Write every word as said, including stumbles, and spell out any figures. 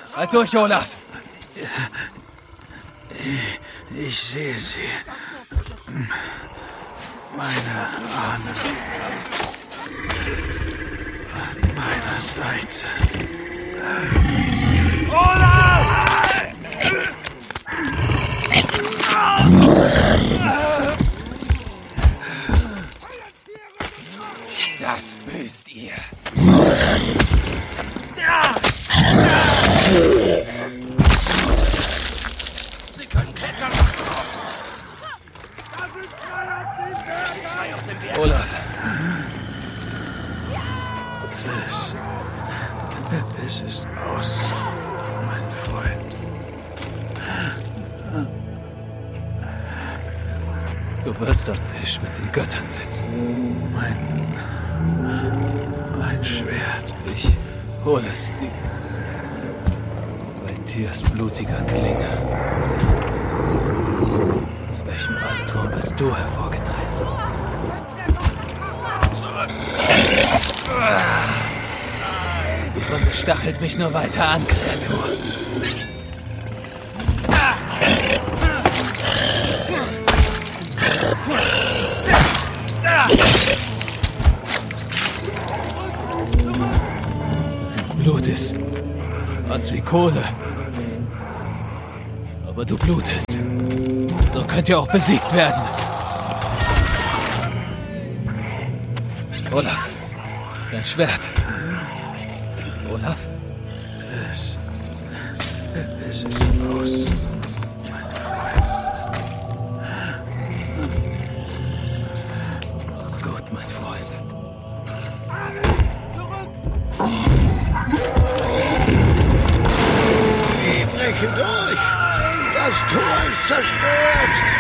Halt durch, Olaf! Ich, ich sehe sie. Meine Ahnen. An meiner Seite. Olaf! Das bist ihr. Sie können klettern. Olaf. Es, es ist aus, mein Freund. Du wirst am Tisch mit den Göttern sitzen. Mein, mein Schwert. Ich hole es dir. Bei Tiers blutiger Klinge. Aus welchem Albtraum bist du hervorgetreten? Und es stachelt mich nur weiter an, Kreatur. Blut ist als wie Kohle. Aber du blutest. So könnt ihr auch besiegt werden. Olaf, dein Schwert. Olaf? Es, es ist aus, mein Freund. Mach's gut, mein Freund. Sie brechen durch! Das Tor ist zerstört!